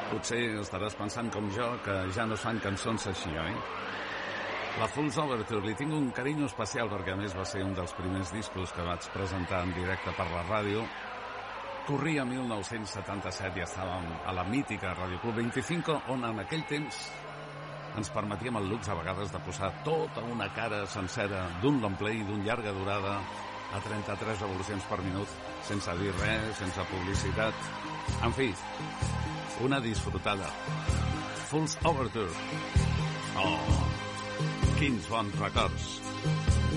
Potser estaràs pensant com jo que ja no es fan cançons així, oi? La Fool's Overture li tinc un carinyo especial perquè a més va ser un dels primers discos que vaig presentar en directe per la ràdio. Corria 1977 i estàvem a la mítica Radio Club 25, on en aquell temps ens permetíem el luxe a vegades de posar tota una cara sencera d'un long play, d'un llarga durada, a 33 revolucions per minut, sense dir res, sense publicitat. En fi, una disfrutada. Fool's Overture. Oh, quins bons records.